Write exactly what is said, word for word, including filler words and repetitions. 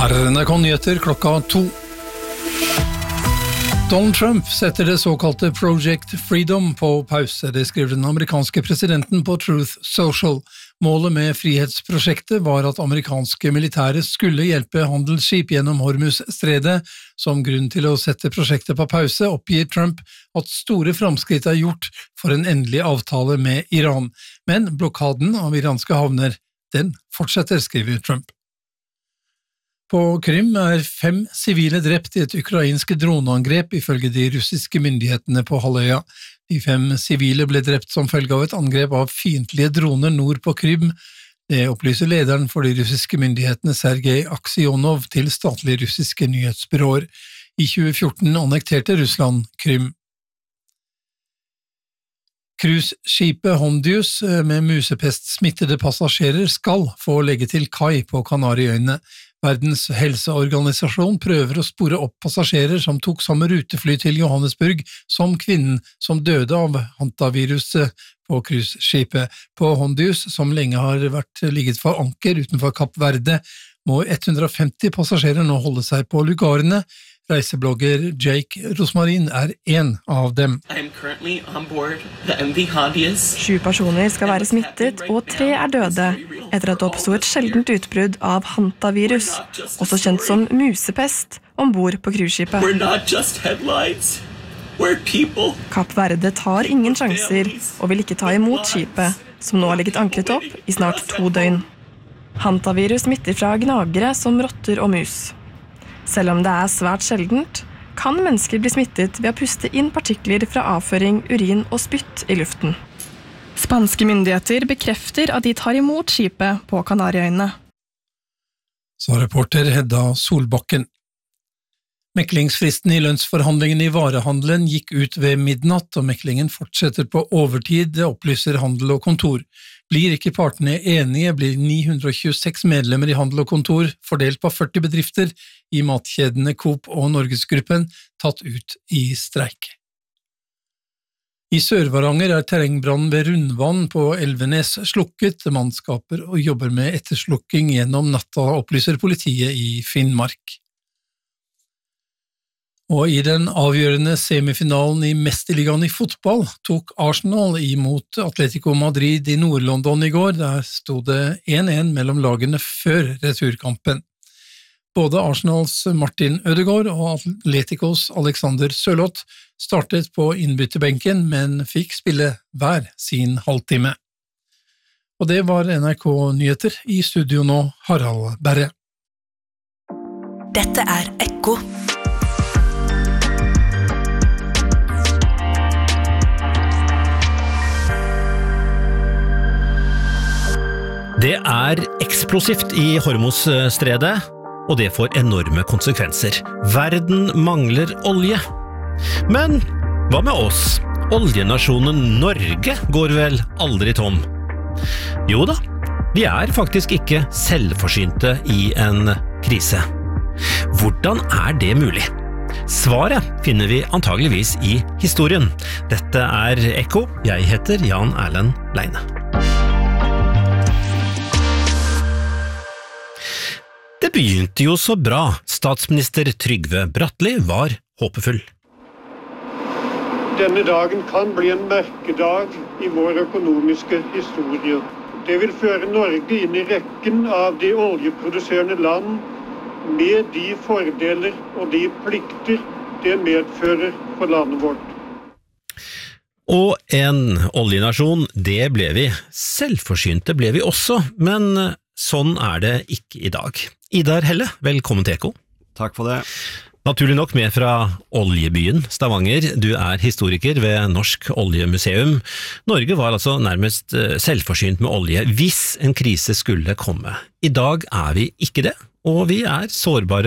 Her er N R K-nyheter klokka to. Donald Trump setter det såkalte Project Freedom på pause, det skriver den amerikanske presidenten på Truth Social. Målet med frihetsprosjektet var at amerikanske militære skulle hjelpe handelsskip gjennom Hormuz-stredet. Som grunn til å sette prosjektet på pause oppgir Trump at store framskritt er gjort for en endelig avtale med Iran. Men blokaden av iranske havner, den fortsetter, skriver Trump. På Krim er fem sivile drept i et ukrainsk droneangrep ifølge de russiske myndighetene på halvøya. De fem sivile ble drept som følge av et angrep av fiendtlige droner nord på Krim. Det opplyser lederen for de russiske myndighetene Sergej Aksionov til statlige russiske nyhetsbyråer. I tjue fjorten annekterte Russland Krim. Cruiseskipet Hondius med musepest-smittede passasjerer skal få legge til kai på Kanariøyene. Verdens helseorganisasjon prøver å spore opp passasjerer som tok samme rutefly til Johannesburg som kvinnen som døde av hantaviruset på cruiseskipet. På Hondius, som lenge har vært ligget for anker utenfor Kapp Verde, må ett hundre og femti passasjerer nå holde seg på lugarene. Reiseblogger Jake Rosmarin er en av dem. Sju personer skal være smittet, og tre er døde, etter at det oppstod et sjeldent utbrudd av hantavirus, også kjent som musepest, ombord på cruiseskipet. Kapp Verde tar ingen sjanser, og vil ikke ta imot skipet, som nå har ligget ankret opp i snart to døgn. Hantavirus smitter fra gnagere som rotter og mus. Selv om det er svært sjeldent, kan mennesker bli smittet ved å puste inn partikler fra avføring, urin og spytt i luften. Spanske myndigheter bekrefter at de tar imot skipet på Kanariøyene. Sa reporter Hedda Solbakken. Meklingsfristen i lønnsforhandlingene i varehandelen gikk ut ved midnatt, og meklingen fortsetter på overtid, opplyser Handel og Kontor. Blir ikke partene enige, blir ni hundre og tjueseks medlemmer i Handel og Kontor, fordelt på førti bedrifter i matkjedene Coop og Norgesgruppen, tatt ut i streik. I Sør-Varanger er terrengbrannen ved Rundvann på Elvenes slukket. Mannskaper og jobber med etterslukking gjennom natta, opplyser politiet i Finnmark. Og i den avgjørende semifinalen i Mesterligaen i fotball tok Arsenal imot Atletico Madrid i Nord-London i går. Der stod det en en mellom lagene før returkampen. Både Arsenals Martin Ødegaard og Atleticos Alexander Sørloth startet på innbytterbenken, men fikk spille hver sin halvtime. Og det var N R K-nyheter. I studio nå, Harald Berre. Dette er Ekko. Det er eksplosivt i Hormuz-stredet, og det får enorme konsekvenser. Verden mangler olje. Men hva med oss? Oljenasjonen Norge går vel aldri tom? Jo da, vi er faktisk ikke selvforsynte i en krise. Hvordan er det mulig? Svaret finner vi antageligvis i historien. Dette er Ekko. Jeg heter Jan Erlend Leine. Det begynte jo så bra. Statsminister Trygve Bratteli var håpefull. Denne dagen kan bli en merkedag i vår økonomiske historie. Det vil føre Norge inn i rekken av de oljeproduserende land med de fordeler og de plikter det medfører for landet vårt. Og en oljenasjon, det ble vi. Selvforsynte ble vi også, men sånn er det ikke i dag. Idar Helle, velkommen til Ekko. Takk for det. Naturlig nok med fra oljebyen Stavanger. Du er historiker ved Norsk Oljemuseum. Norge var altså nærmest selvforsynt med olje hvis en krise skulle komme. I dag er vi ikke det, og vi er sårbare